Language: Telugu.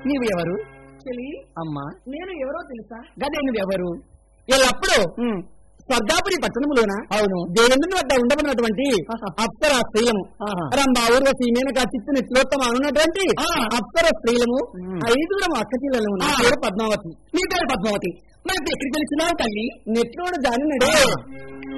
నీవు ఎవరు? అమ్మా నేను ఎవరో తెలుసా? గదే నువ్వెవరు? ఎల్లప్పుడు స్వర్గాపురి పట్టణములోన అవును దేవేంద్రుని వద్ద ఉండబడినటువంటి అప్సర స్త్రీలము రంభా ఊర్వశి మేనక చిత్తు నిత్యోత్తమ అనున్నటువంటి అప్సర స్త్రీలము 5 అక్క చెల్లెలు ఉన్నారు. పద్మావతి. నీ పేరు పద్మావతి. మనకి ఎక్కడికి తెలిసినావు తల్లి? నెట్లోడు దాని నడే